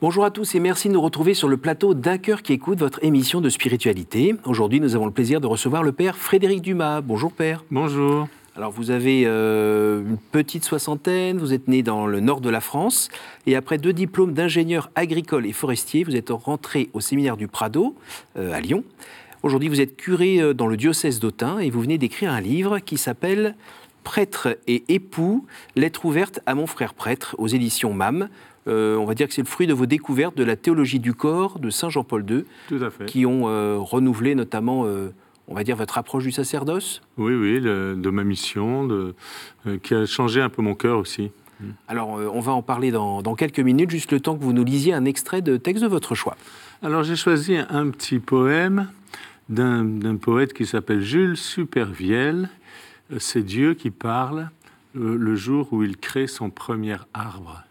Bonjour à tous et merci de nous retrouver sur le plateau d'Un cœur qui écoute, votre émission de spiritualité. Aujourd'hui, nous avons le plaisir de recevoir le père Frédéric Dumas. Bonjour père. Bonjour. Alors vous avez une petite soixantaine, vous êtes né dans le nord de la France et après 2 diplômes d'ingénieur agricole et forestier, vous êtes rentré au séminaire du Prado à Lyon. Aujourd'hui, vous êtes curé dans le diocèse d'Autun et vous venez d'écrire un livre qui s'appelle « Prêtre et époux, lettre ouverte à mon frère prêtre » aux éditions MAM. On va dire que c'est le fruit de vos découvertes de la théologie du corps de Saint Jean-Paul II, tout à fait, qui ont renouvelé notamment, on va dire, votre approche du sacerdoce. Oui, de ma mission, qui a changé un peu mon cœur aussi. Alors, on va en parler dans quelques minutes, juste le temps que vous nous lisiez un extrait de texte de votre choix. Alors, j'ai choisi un petit poème d'un poète qui s'appelle Jules Supervielle. C'est Dieu qui parle le jour où il crée son premier arbre.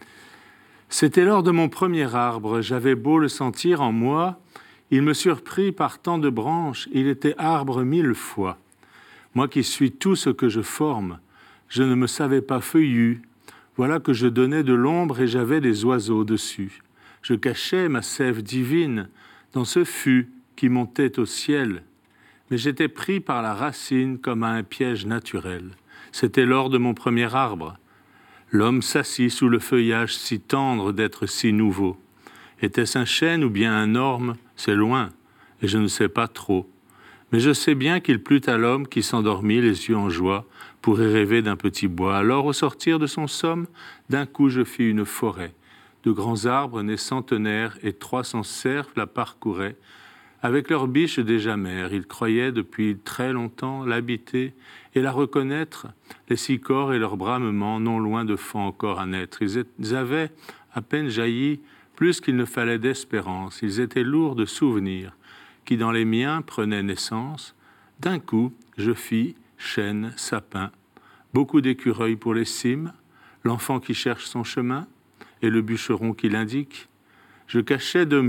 C'était lors de mon premier arbre, j'avais beau le sentir en moi, il me surprit par tant de branches, il était arbre 1000 fois. Moi qui suis tout ce que je forme, je ne me savais pas feuillu, voilà que je donnais de l'ombre et j'avais des oiseaux dessus. Je cachais ma sève divine dans ce fût qui montait au ciel, mais j'étais pris par la racine comme à un piège naturel. C'était lors de mon premier arbre. L'homme s'assit sous le feuillage si tendre d'être si nouveau. Était-ce un chêne ou bien un orme? C'est loin, et je ne sais pas trop. Mais je sais bien qu'il plut à l'homme qui s'endormit les yeux en joie pour y rêver d'un petit bois. Alors, au sortir de son somme, d'un coup je fis une forêt. De grands arbres nés centenaires et 300 cerfs la parcouraient. Avec leurs biches déjà mères, ils croyaient depuis très longtemps l'habiter et la reconnaître, les 6 corps et leurs bramements, non loin de fond encore à naître. Ils avaient à peine jailli, plus qu'il ne fallait d'espérance. Ils étaient lourds de souvenirs, qui dans les miens prenaient naissance. D'un coup, je fis chêne, sapin, beaucoup d'écureuils pour les cimes, l'enfant qui cherche son chemin et le bûcheron qui l'indique. Je cachais de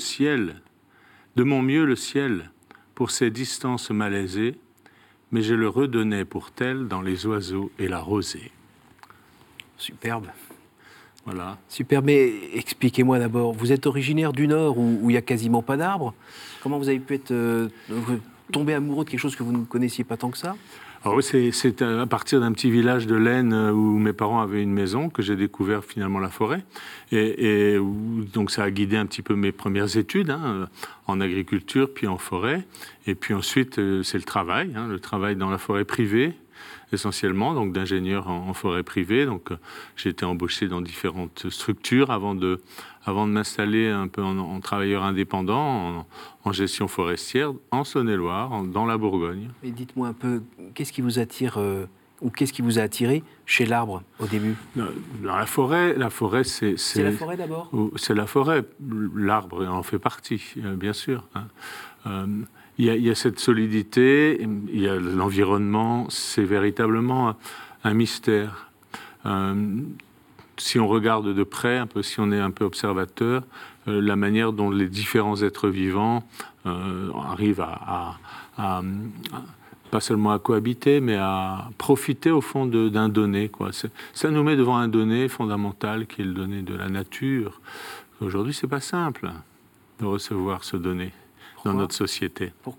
mon mieux le ciel, pour ces distances malaisées, mais je le redonnais pour tel dans les oiseaux et la rosée. Superbe. Voilà. Superbe, mais expliquez-moi d'abord, vous êtes originaire du Nord où il n'y a quasiment pas d'arbres. Comment vous avez pu être tombé amoureux de quelque chose que vous ne connaissiez pas tant que ça ? Alors oui, c'est à partir d'un petit village de l'Aisne où mes parents avaient une maison que j'ai découvert finalement la forêt et où, donc ça a guidé un petit peu mes premières études en agriculture puis en forêt et puis ensuite c'est le travail dans la forêt privée essentiellement, donc d'ingénieur en forêt privée. Donc j'ai été embauché dans différentes structures avant de m'installer un peu en travailleur indépendant, en gestion forestière, en Saône-et-Loire, dans la Bourgogne. Et dites-moi un peu, qu'est-ce qui vous attire ou qu'est-ce qui vous a attiré chez l'arbre au début ? Dans la forêt, c'est... C'est la forêt d'abord ? C'est la forêt. L'arbre en fait partie, bien sûr. Il y a cette solidité, il y a l'environnement, c'est véritablement un mystère. Si on regarde de près, si on est un peu observateur, la manière dont les différents êtres vivants arrivent à pas seulement à cohabiter, mais à profiter au fond d'un donné, quoi. Ça nous met devant un donné fondamental qui est le donné de la nature. Aujourd'hui, c'est pas simple de recevoir ce donné. Pourquoi ? Dans notre société. Pourquoi ?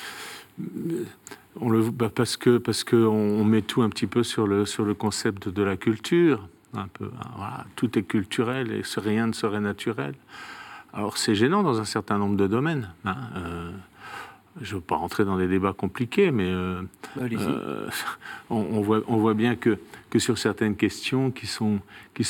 Parce que on met tout un petit peu sur le concept de la culture. Un peu, voilà, tout est culturel et rien ne serait naturel. Alors c'est gênant dans un certain nombre de domaines. Je ne veux pas rentrer dans des débats compliqués, mais on voit bien que sur certaines questions qui sont